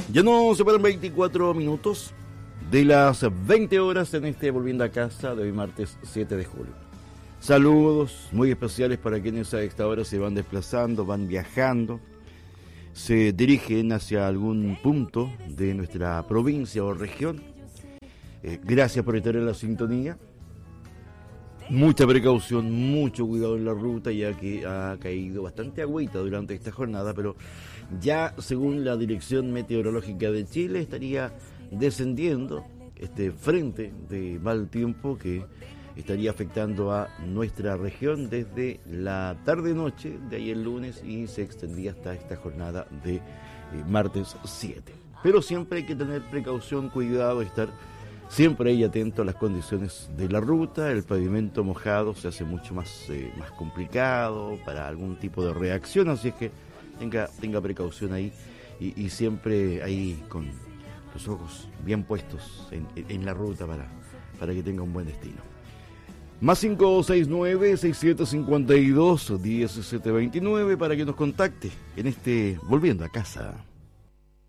Ya no se paran 24 minutos de las 20 horas en este Volviendo a Casa de hoy martes 7 de julio. Saludos muy especiales para quienes a esta hora se van desplazando, van viajando, se dirigen hacia algún punto de nuestra provincia o región. Gracias por estar en la sintonía. Mucha precaución, mucho cuidado en la ruta, ya que ha caído bastante agüita durante esta jornada, pero ya según la Dirección Meteorológica de Chile estaría descendiendo este frente de mal tiempo que estaría afectando a nuestra región desde la tarde-noche de ayer lunes y se extendía hasta esta jornada de martes 7. Pero siempre hay que tener precaución, cuidado, estar siempre ahí atento a las condiciones de la ruta. El pavimento mojado se hace mucho más complicado para algún tipo de reacción, así es que tenga precaución ahí y siempre ahí con los ojos bien puestos en la ruta para que tenga un buen destino. Más 569-6752-1729 para que nos contacte en este Volviendo a Casa.